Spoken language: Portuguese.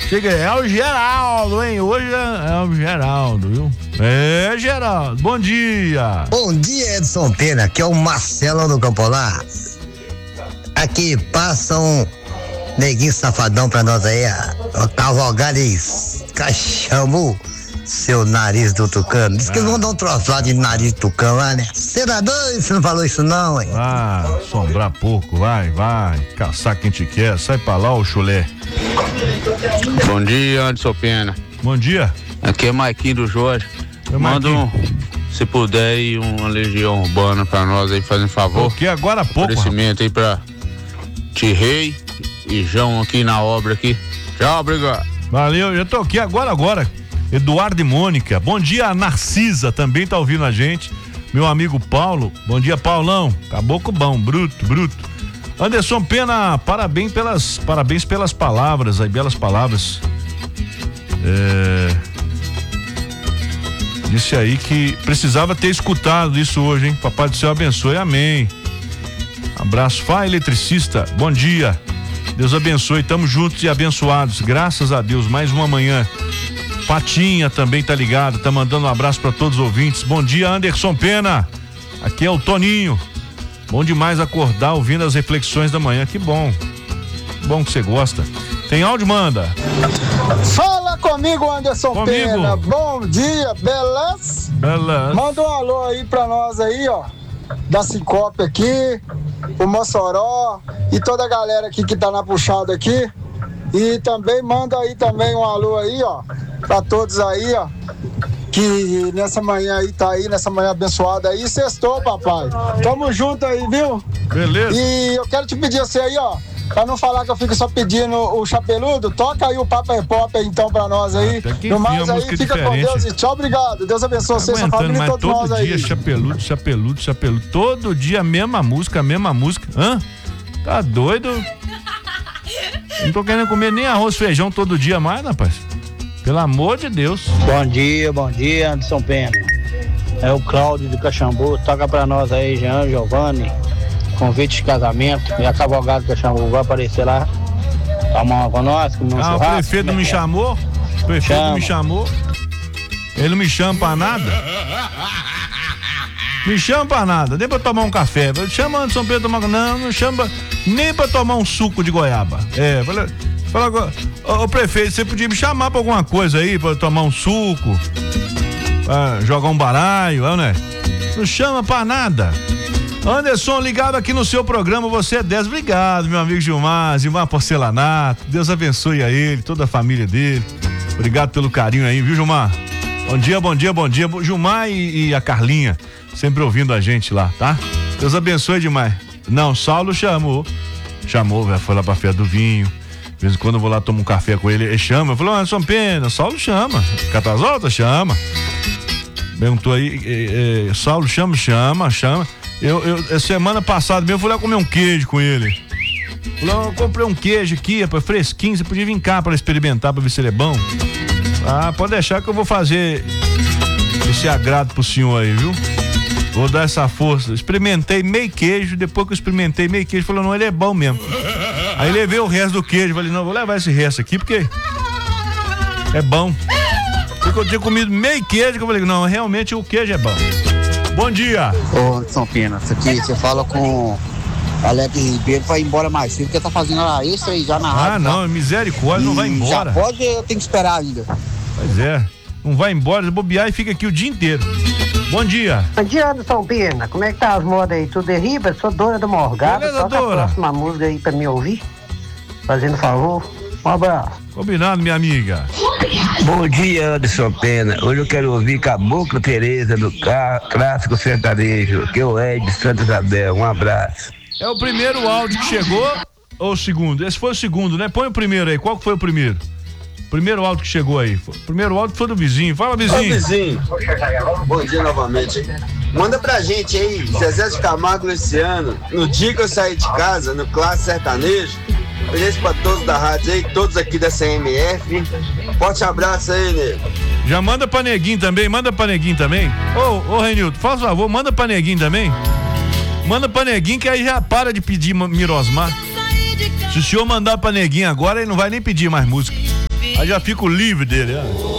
Chega, é o Geraldo, hein? Hoje é o Geraldo, viu? É, Geraldo, bom dia. Bom dia, Edson Pena, aqui é o Marcelo do Campolar. Aqui passa um neguinho safadão pra nós aí, o cavalgado e Caxambu, seu nariz do tucano. Diz que eles vão dar um troço lá de nariz do tucano lá, né? Você tá doido? Você não falou isso não, hein? Ah, assombrar pouco, vai, caçar quem te quer, sai pra lá, ô chulé. Bom dia, Edson Pena. Bom dia. Aqui é Maiquinho do Jorge. Manda se puder aí, uma legião urbana pra nós aí, fazendo favor. Porque agora há pouco. Oferecimento aí pra Tirrei e João aqui na obra aqui. Tchau, obrigado. Valeu, já tô aqui agora. Eduardo e Mônica. Bom dia, a Narcisa também tá ouvindo a gente. Meu amigo Paulo. Bom dia, Paulão. Caboclo bom, bruto. Anderson Pena, parabéns pelas palavras aí, belas palavras. Disse aí que precisava ter escutado isso hoje, hein? Papai do céu abençoe, amém. Abraço, Fá Eletricista, bom dia. Deus abençoe, tamo juntos e abençoados, graças a Deus, mais uma manhã. Patinha também tá ligado, tá mandando um abraço para todos os ouvintes. Bom dia, Anderson Pena. Aqui é o Toninho. Bom demais acordar ouvindo as reflexões da manhã, que bom. Bom que você gosta. Tem áudio, manda. Fala comigo, Anderson Pena. Bom dia, beleza? Manda um alô aí pra nós aí, ó. Da Sincope aqui, o Mossoró e toda a galera aqui que tá na puxada aqui. E também manda aí também um alô aí, ó, pra todos aí, ó, que nessa manhã aí tá aí, nessa manhã abençoada aí, sextou, papai. Tamo junto aí, viu? Beleza. E eu quero te pedir assim aí, ó, pra não falar que eu fico só pedindo o chapeludo, toca aí o Papa é Pop aí, então pra nós aí. No mais aí, fica diferente. Com Deus e tchau, obrigado. Deus abençoe você, sua família e todos nós aí. Todo dia chapeludo. Todo dia a mesma música. Hã? Tá doido? Não tô querendo comer nem arroz e feijão todo dia mais, rapaz. Pelo amor de Deus. Bom dia, Anderson Pena. É o Cláudio do Caxambu. Toca pra nós aí, Jean, Giovanni. Convite de casamento. E a cavalgada do Caxambu vai aparecer lá. Tomar uma com nós, comer um churrasco. O prefeito me chamou? Me chamou. Ele não me chama pra nada? Me chama pra nada, nem pra tomar um café. Chama Anderson Pena tomar. Não chama nem pra tomar um suco de goiaba. Fala, ô prefeito, você podia me chamar pra alguma coisa aí, pra tomar um suco, pra jogar um baralho, né? Não chama pra nada. Anderson, ligado aqui no seu programa, você é 10. Obrigado, meu amigo Gilmar Porcelanato. Deus abençoe a ele, toda a família dele. Obrigado pelo carinho aí, viu, Gilmar? Bom dia. Gilmar e a Carlinha, sempre ouvindo a gente lá, tá? Deus abençoe demais. Não, Saulo chamou, velho, foi lá pra Feira do Vinho. De vez em quando eu vou lá tomar um café com ele, ele chama. Eu falo, Anderson Pena, Saulo chama. Catazolta chama. Perguntou aí, Saulo chama. Eu semana passada mesmo, fui lá comer um queijo com ele. Falei, eu comprei um queijo aqui, rapaz, fresquinho, você podia vir cá pra experimentar, pra ver se ele é bom. Ah, pode deixar que eu vou fazer esse agrado pro senhor aí, viu? Vou dar essa força. Experimentei meio queijo, depois que eu experimentei meio queijo, falou, não, ele é bom mesmo. Aí levei o resto do queijo, falei, não, vou levar esse resto aqui, porque é bom. Porque eu tinha comido meio queijo, que eu falei, não, realmente o queijo é bom. Bom dia. Ô, São Pena, isso aqui, você fala com Alex Ribeiro, vai embora mais cedo, porque tá fazendo isso aí já na rádio. Ah, não, misericórdia, não vai embora. Já pode, eu tenho que esperar ainda. Pois é, não vai embora, bobear e fica aqui o dia inteiro. Bom dia. Bom dia, Anderson Pena. Como é que tá as modas aí? Tudo é riba? Sou Dora do Morgado. Beleza, toca Dora. a próxima música aí pra me ouvir. Fazendo favor. Um abraço. Combinado, minha amiga. Bom dia, Anderson Pena. Hoje eu quero ouvir Caboclo Tereza do Clássico Sertanejo, que é o Ed de Santa Isabel. Um abraço. É o primeiro áudio que chegou ou o segundo? Esse foi o segundo, né? Põe o primeiro aí. Qual que foi o primeiro? Primeiro áudio que chegou aí. O primeiro áudio foi do vizinho. Fala, vizinho. Ô, vizinho. Bom dia novamente. Manda pra gente aí, Zezé de Camargo Luciano, no dia que eu saí de casa, no Clássico Sertanejo. Beijo pra todos da rádio aí, todos aqui da CMF. Forte abraço aí, nego. Já manda pra Neguinho também, Ô, Renildo, faz favor, manda pra Neguinho também. Manda pra Neguinho que aí já para de pedir Mirosmar. Se o senhor mandar pra Neguinho agora, ele não vai nem pedir mais música. Aí já fico livre dele, ó.